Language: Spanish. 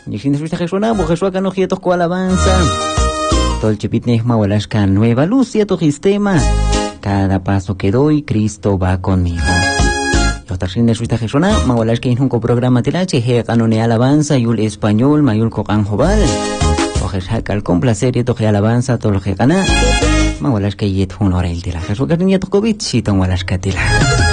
Ni sin desvista Jesús, Jesús acá no quietos con alabanza. Todo el chipitne mawalashka nueva luz y tu sistema. Cada paso que doy, Cristo va conmigo. Yo también desvista Jesús, mawalashka en un programa telache, he canone alabanza, yul español, mayul cocan jobal. Ojeja al complacer y toque alabanza, todo lo que gana. Mawalashka yet un hora el tela. Jesús que niña tu COVID, si ton walashka tela.